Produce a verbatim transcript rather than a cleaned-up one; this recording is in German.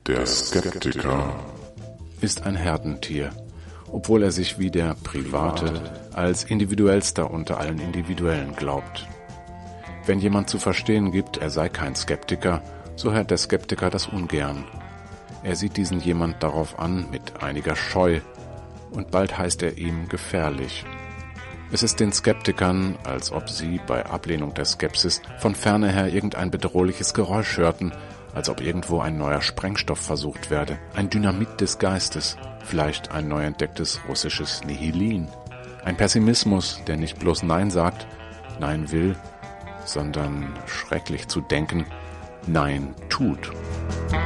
Der Skeptiker ist ein Herdentier, obwohl er sich wie der Private als individuellster unter allen Individuellen glaubt. Wenn jemand zu verstehen gibt, er sei kein Skeptiker, so hört der Skeptiker das ungern. Er sieht diesen jemand darauf an mit einiger Scheu, und bald heißt er ihm gefährlich. Es ist den Skeptikern, als ob sie bei Ablehnung der Skepsis von ferne her irgendein bedrohliches Geräusch hörten, als ob irgendwo ein neuer Sprengstoff versucht werde, ein Dynamit des Geistes, vielleicht ein neu entdecktes russisches Nihilin, ein Pessimismus, der nicht bloß Nein sagt, Nein will, sondern schrecklich zu denken, Nein tut.